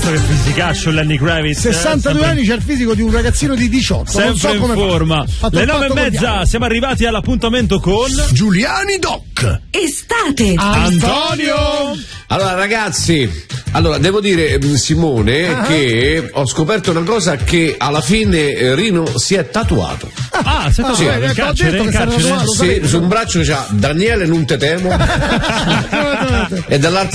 Altro che fisicaccio Lenny Kravitz. 62 anni, c'ha il fisico di un ragazzino di 18. Sempre non so in come forma. Le 9:30, siamo arrivati all'appuntamento con Giuliani Doc. Estate. Antonio. Allora ragazzi, devo dire Simone che ho scoperto una cosa, che alla fine Rino si è tatuato. Si è tatuato in carcere? Sì, su un braccio c'ha Daniele non te temo e dall'altra